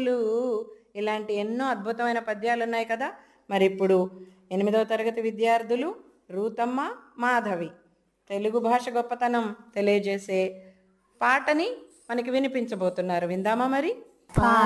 పూలు, ఇలాంటి ఎన్నో అద్భుతమైన పద్యాలు ఉన్నాయి కదా. మరి ఇప్పుడు 8వ తరగతి విద్యార్థులు రూతమ్మ, మాధవి తెలుగు భాష గొప్పతనం తెలియజేసే పాటని మనకి వినిపించబోతున్నారు. విందామా మరి?